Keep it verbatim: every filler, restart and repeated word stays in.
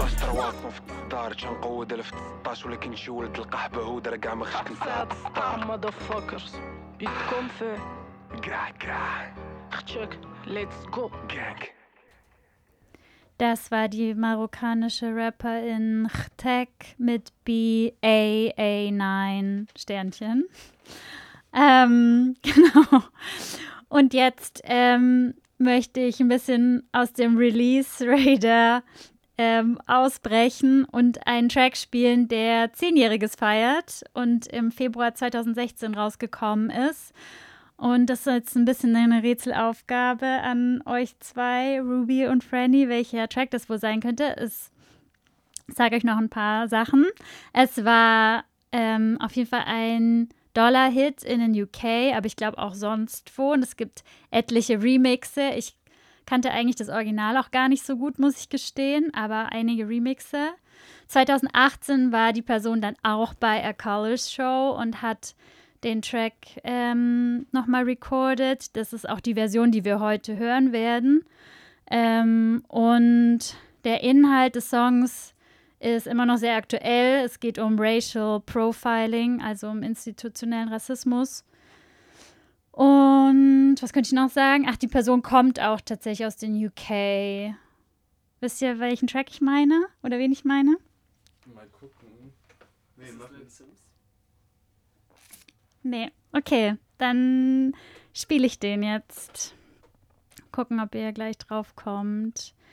ستروات في الدار تنقود ألف ستاش ولكن شي ولد القحبة هودر كاع ما خشك نساعد الستار motherfuckers. Bitkom für كاع كاع Check. Let's go. Gang. Das war die marokkanische Rapperin Chtek mit B A A neun Sternchen. Ähm, genau. Und jetzt ähm, möchte ich ein bisschen aus dem Release-Radar ähm, ausbrechen und einen Track spielen, der Zehnjähriges feiert und im Februar zweitausendsechzehn rausgekommen ist. Und das ist jetzt ein bisschen eine Rätselaufgabe an euch zwei, Ruby und Franny, welcher Track das wohl sein könnte. Ich sage euch noch ein paar Sachen. Es war ähm, auf jeden Fall ein Dollar-Hit in den U K, aber ich glaube auch sonst wo. Und es gibt etliche Remixe. Ich kannte eigentlich das Original auch gar nicht so gut, muss ich gestehen, aber einige Remixe. zweitausendachtzehn war die Person dann auch bei A Colors Show und hat den Track ähm, nochmal recorded. Das ist auch die Version, die wir heute hören werden. Ähm, und der Inhalt des Songs ist immer noch sehr aktuell. Es geht um Racial Profiling, also um institutionellen Rassismus. Und was könnte ich noch sagen? Ach, die Person kommt auch tatsächlich aus den U K. Wisst ihr, welchen Track ich meine? Oder wen ich meine? Mal gucken. Nee, noch nicht. Nee, okay, dann spiele ich den jetzt. Gucken, ob ihr gleich drauf kommt.